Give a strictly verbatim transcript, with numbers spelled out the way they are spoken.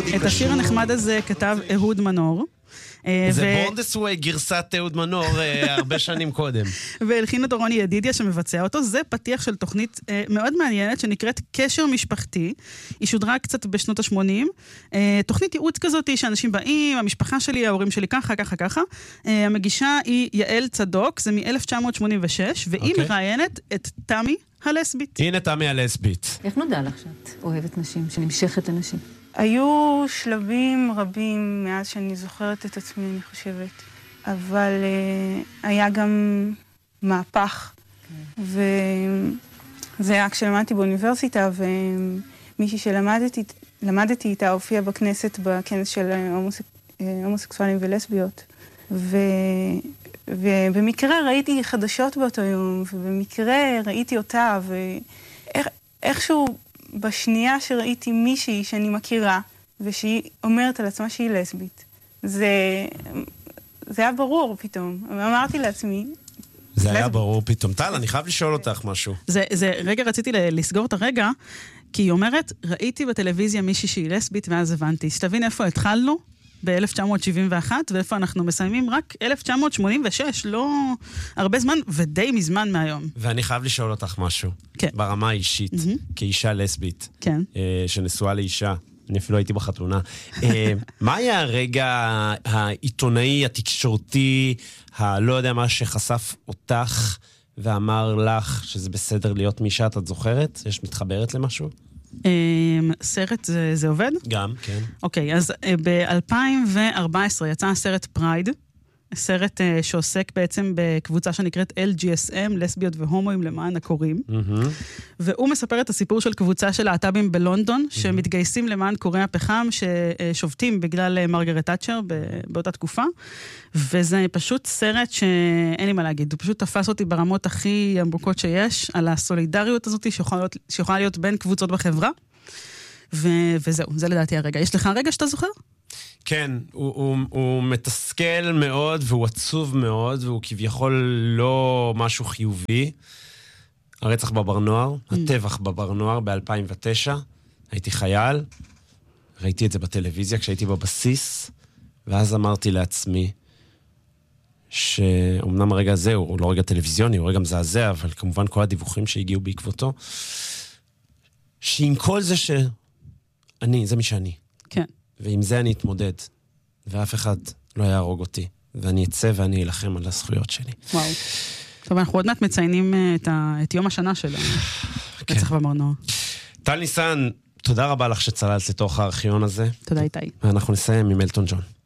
את השיר הנחמד הזה כתב אהוד מנור. זה בורדסווי גרסת אהוד מנור הרבה שנים קודם. והלחין אותו רוני ידידיה שמבצע אותו. זה פתיח של תוכנית מאוד מעניינת שנקראת קשר משפחתי. היא שודרה קצת בשנות ה-שמונים. תוכנית ייעוץ כזאת שאנשים באים, המשפחה שלי, ההורים שלי ככה, ככה, ככה. המגישה היא יעל צדוק, זה מ-אלף תשע מאות שמונים ושש, והיא מראיינת את תמי הלסבית. הנה תמי הלסבית. איך נודע לך שאת אוהבת נשים, שנמשכת לנשים? היו שלבים רבים מאז שאני זוכרת את עצמי, אני חושבת. אבל uh, היה גם מהפך. Okay. וזה היה כשלמדתי באוניברסיטה, ומישהי שלמדתי למדתי איתה הופיעה בכנסת בכנס של הומוסק, הומוסקסואלים ולסביות. ו... ובמקרה ראיתי חדשות באותו יום, ובמקרה ראיתי אותה, ואיכשהו בשנייה שראיתי מישהי שאני מכירה, ושהיא אומרת על עצמה שהיא לסבית, זה, זה היה ברור פתאום. אמרתי לעצמי... זה לסבית. היה ברור פתאום. טל, אני חייב לשאול אותך משהו. זה, זה, רגע, רציתי לסגור את הרגע, כי היא אומרת, ראיתי בטלוויזיה מישהי שהיא לסבית, ואז הבנתי. שתבין איפה התחלנו? ב-אלף תשע מאות שבעים ואחת, ואיפה אנחנו מסיימים? רק אלף תשע מאות שמונים ושש, לא הרבה זמן, ודי מזמן מהיום. ואני חייב לשאול אותך משהו. כן. ברמה האישית, mm-hmm. כאישה לסבית, כן. אה, שנשואה לאישה, אני אפילו הייתי בחתונה. אה, מה היה הרגע העיתונאי, התקשורתי, הלא יודע מה שחשף אותך, ואמר לך שזה בסדר להיות מאישה, את זוכרת? יש מתחברת למשהו? סרט זה, זה עובד? גם, כן. אוקיי, אז ב-אלפיים וארבע עשרה יצא הסרט פרייד, סרט שעוסק בעצם בקבוצה שנקראת אל ג'י אס אם, לסביות והומואים למען הקוראים, mm-hmm. והוא מספר את הסיפור של קבוצה של להט"בים בלונדון, mm-hmm. שמתגייסים למען קוראי הפחם, ששובתים בגלל מרגרט תאצ'ר באותה תקופה, וזה פשוט סרט שאין לי מה להגיד, הוא פשוט תפס אותי ברמות הכי עמוקות שיש, על הסולידריות הזאת שיכולה להיות, שיכולה להיות בין קבוצות בחברה, ו- וזהו, זה לדעתי הרגע. יש לך הרגע שאתה זוכר? כן, הוא, הוא, הוא מתסכל מאוד והוא עצוב מאוד, והוא כביכול לא משהו חיובי. הרצח בבר נוער, mm. הטבח בבר נוער ב-אלפיים ותשע, הייתי חייל, ראיתי את זה בטלוויזיה כשהייתי בבסיס, ואז אמרתי לעצמי, שאומנם הרגע הזה הוא לא רגע טלוויזיוני, הוא רגע מזעזע, אבל כמובן כל הדיווחים שהגיעו בעקבותו, שעם כל זה שאני, זה מי שאני. כן. ועם זה אני אתמודד, ואף אחד לא יהרוג אותי, ואני אצא ואני אלחם על הזכויות שלי. וואו. טוב, אנחנו עוד מעט מציינים את, ה... את יום השנה שלנו. כן. רצח בבר נוער. טל ניסן, תודה רבה לך שצללת לתוך הארכיון הזה. תודה איתי. ואנחנו נסיים עם אלטון ג'ון.